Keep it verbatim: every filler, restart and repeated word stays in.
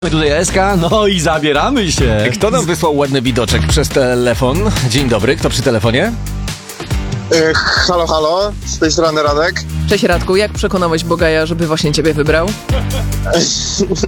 Tutaj Eska, no i zabieramy się. Kto nam wysłał ładny widoczek przez telefon? Dzień dobry, kto przy telefonie? E, halo, halo, z tej strony Radek. Cześć Radku, jak przekonałeś Bogaja, żeby właśnie ciebie wybrał?